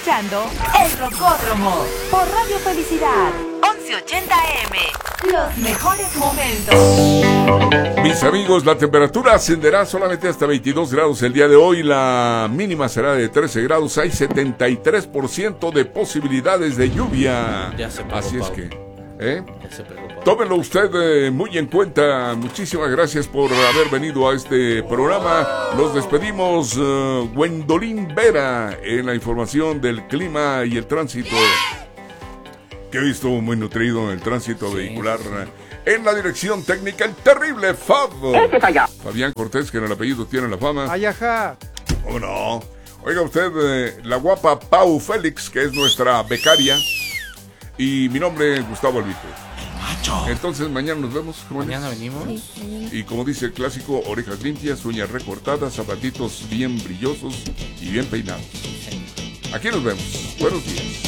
escuchando El Rocódromo por Radio Felicidad 1180 AM. Los mejores momentos. Mis amigos, la temperatura ascenderá solamente hasta 22 grados el día de hoy. La mínima será de 13 grados. Hay 73% de posibilidades de lluvia. Así es que, tómenlo usted muy en cuenta. Muchísimas gracias por haber venido a este programa. Nos despedimos. Gwendolyn Vera en la información del clima y el tránsito, que hoy estuvo muy nutrido en el tránsito vehicular. En la dirección técnica, el terrible Fabián Cortés, que en el apellido tiene la fama. ¡Ayaja! ¿O no? Oiga usted, la guapa Pau Félix, que es nuestra becaria. Y mi nombre es Gustavo Albite. Entonces mañana nos vemos. Mañana venimos. Y como dice el clásico, orejas limpias, uñas recortadas, zapatitos bien brillosos y bien peinados. Aquí nos vemos. Buenos días.